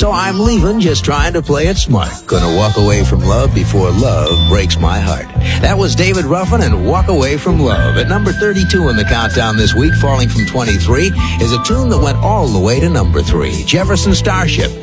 So I'm leaving, just trying to play it smart. Gonna walk away from love before love breaks my heart. That was David Ruffin and Walk Away from Love. At number 32 in the countdown this week, falling from 23, is a tune that went all the way to number 3. Jefferson Starship.